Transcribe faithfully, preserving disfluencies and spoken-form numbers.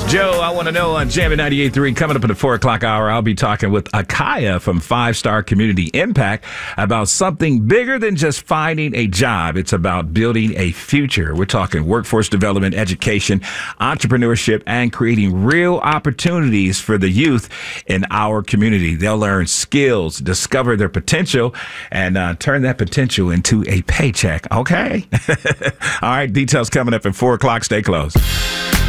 Joe, I want to know on Jammin' ninety-eight point three, coming up at the four o'clock hour, I'll be talking with Akaya from Five Star Community Impact about something bigger than just finding a job. It's about building a future. We're talking workforce development, education, entrepreneurship, and creating real opportunities for the youth in our community. They'll learn skills, discover their potential, and uh, turn that potential into a paycheck. Okay? All right, details coming up at four o'clock. Stay close.